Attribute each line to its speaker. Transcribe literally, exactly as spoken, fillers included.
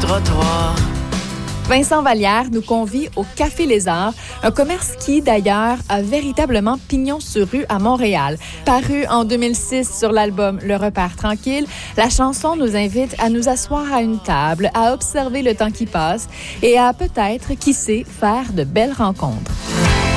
Speaker 1: trottoir.
Speaker 2: Vincent Vallière nous convie au Café Lézard, un commerce qui, d'ailleurs, a véritablement pignon sur rue à Montréal. Paru en deux mille six sur l'album Le Repère tranquille, la chanson nous invite à nous asseoir à une table, à observer le temps qui passe et à peut-être, qui sait, faire de belles rencontres.